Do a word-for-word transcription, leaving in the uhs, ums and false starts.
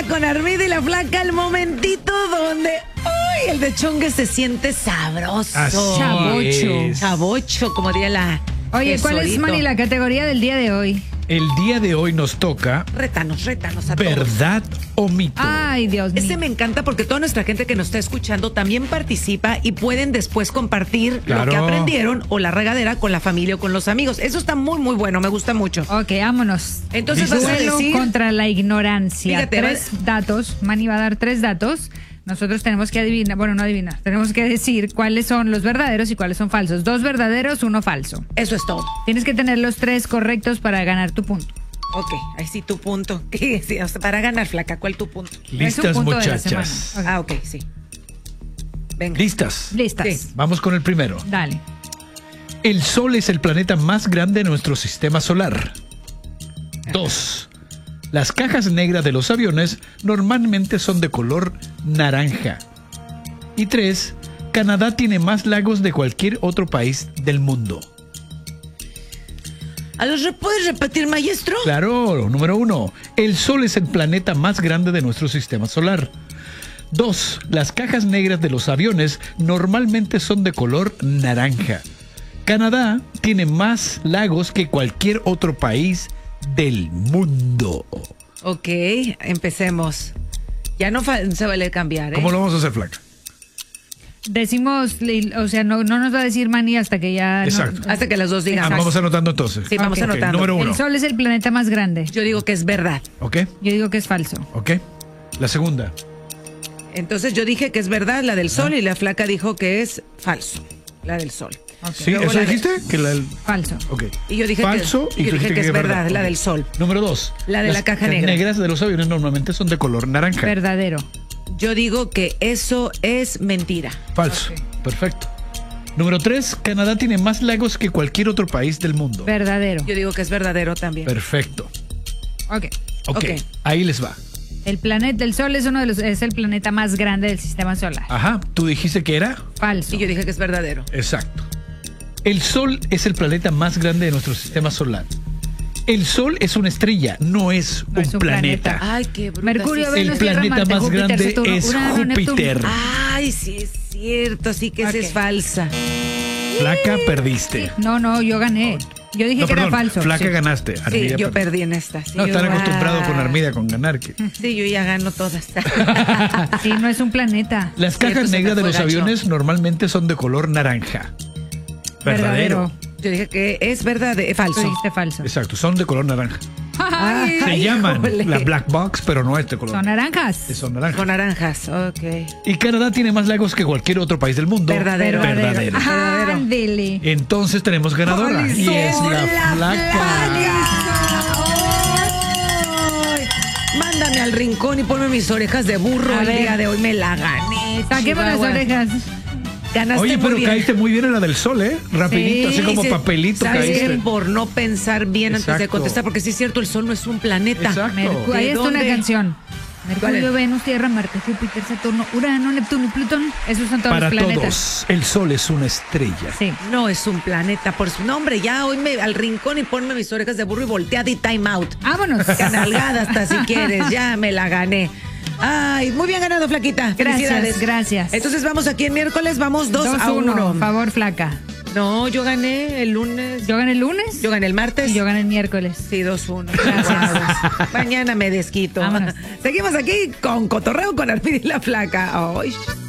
con Armida y la Flaca, el momentito donde uy, el de Chongue se siente sabroso. Así Chavocho. es. Chavocho, como diría la... Oye, el ¿cuál es, solito. Manny, la categoría del día de hoy? El día de hoy nos toca Rétanos, rétanos a todos. verdad o mito. Ay, Dios mío. Ese me encanta porque toda nuestra gente que nos está escuchando también participa y pueden después compartir Claro. lo que aprendieron o la regadera con la familia o con los amigos. Eso está muy, muy bueno, me gusta mucho. Ok, vámonos. Entonces vas a Duelo decir... contra la ignorancia. Fíjate, tres datos. Manny va a dar tres datos. Nosotros tenemos que adivinar, bueno, no adivinar, tenemos que decir cuáles son los verdaderos y cuáles son falsos. Dos verdaderos, uno falso. Eso es todo. Tienes que tener los tres correctos para ganar tu punto. Ok, ahí sí tu punto. ¿Qué? Sí, o sea, para ganar, Flaca, ¿cuál tu punto? Es un Listas, punto de la muchachas. semana. Ok. Ah, ok, sí. Venga. ¿Listas? Listas. Sí. Vamos con el primero. Dale. El Sol es el planeta más grande de nuestro sistema solar. Dos. Las cajas negras de los aviones normalmente son de color naranja. Y tres. Canadá tiene más lagos de cualquier otro país del mundo. ¿A los re- ¿Puedes repetir, maestro? Claro, número uno. El Sol es el planeta más grande de nuestro sistema solar. Dos. Las cajas negras de los aviones normalmente son de color naranja. Canadá tiene más lagos que cualquier otro país del mundo. Ok, empecemos. Ya no fa- se vale cambiar, ¿eh? ¿Cómo lo vamos a hacer, Flaca? Decimos, li- o sea, no, no nos va a decir Manny hasta que ya... no- Exacto. Hasta que las dos digan. Ah, vamos anotando entonces. Sí, vamos Ok. Ok, anotando. número uno. El Sol es el planeta más grande. Yo digo que es verdad. ¿Ok? Yo digo que es falso. ¿Ok? La segunda. Entonces yo dije que es verdad la del sol y la Flaca dijo que es falso. La del sol. ¿Sí? Luego ¿Eso la de- dijiste? Que la, Falso. ok. Y yo dije Falso que, y yo tú dije dijiste que es verdad, la Ok. del sol. Número dos. La de Las la caja cajas negra. negras de los aviones normalmente son de color naranja. Verdadero. Yo digo que eso es mentira. Falso. Perfecto. Número tres. Canadá tiene más lagos que cualquier otro país del mundo. Verdadero. Yo digo que es verdadero también. Perfecto. Ok. ok. Ok. Ahí les va. El planeta, el Sol es uno de los, es el planeta más grande del sistema solar. Ajá. ¿Tú dijiste que era? Falso. Y yo dije que es verdadero. Exacto. El Sol es el planeta más grande de nuestro sistema solar. El Sol es una estrella, no es, No un, es un planeta. planeta. Ay, qué bruta. Mercurio, sí, sí. El Venus, Tierra, planeta Marte, más Júpiter, grande Saturno, es Urano, Neptuno. Júpiter. Ay, sí es cierto, sí que esa Ok. es falsa. Flaca, perdiste. No, no, yo gané. Yo dije No, que perdón, era falso. Flaca Sí. ganaste. Sí, Armida yo perdió. perdí en esta. Sí, No, yo- están acostumbrados con Ah. Armida con ganar. que- Sí, yo ya gano todas. Sí, no es un planeta. Las Cierto, cajas se me negras de fue los gacho. aviones normalmente son de color naranja. Verdadero. Yo dije que es verdad, eh, Tú falso. dijiste falso. Exacto, son de color naranja. Ay, Se Ay, llaman híjole. la black box, pero no es de color. son naranjas. Son naranjas. Con naranjas, ok. Y Canadá tiene más lagos que cualquier otro país del mundo. Verdadero. Verdadero. Verdadero. Ándele. Entonces tenemos ganadora. ¡Ay, Y es somos la la Flaca. Ay, mándame al rincón y ponme mis orejas de burro. A El ver. día de hoy me la gané. Saquemos las Chihuahua. orejas. Ganaste Oye, muy pero bien. caíste muy bien en la del sol, ¿eh? Rapidito, Sí, así como Sí, papelito ¿sabes qué? caíste. Por no pensar bien antes de Exacto. contestar, porque sí es cierto, el sol no es un planeta. Exacto. Mercu- ¿De Ahí está una dónde? canción. ¿Cuál Mercurio, es? Venus, Tierra, Marte, Júpiter, Saturno, Urano, Neptuno y Plutón. Esos son todos Para los planetas. todos, el sol es una estrella. Sí. No es un planeta, por su nombre. Ya hoy me al rincón y ponme mis orejas de burro y volteada y time out. Vámonos. Canalgada hasta si quieres, ya me la gané. Ay, muy bien ganado, Flaquita. Gracias, Felicidades. gracias. Entonces vamos aquí en miércoles, vamos dos a uno. uno. Favor, flaca. No, yo gané el lunes. Yo gané el lunes. Yo gané el martes. Y yo gané el miércoles. Sí, dos uno. Gracias. Mañana me desquito. Vámonos. Seguimos aquí con Cotorreo con Armida y la Flaca. Ay.